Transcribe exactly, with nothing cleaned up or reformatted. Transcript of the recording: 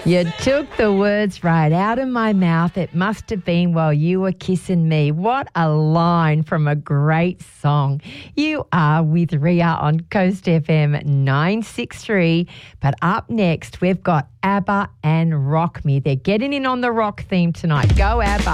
You took the words right out of my mouth. It must have been while you were kissing me. What a line from a great song. You are with Ria on Coast F M nine sixty-three. But up next, we've got ABBA and Rock Me. They're getting in on the rock theme tonight. Go ABBA.